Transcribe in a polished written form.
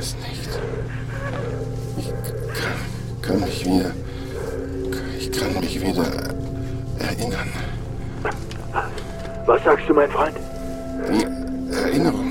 es nicht. Ich kann mich wieder erinnern. Was sagst du, mein Freund? Die Erinnerung.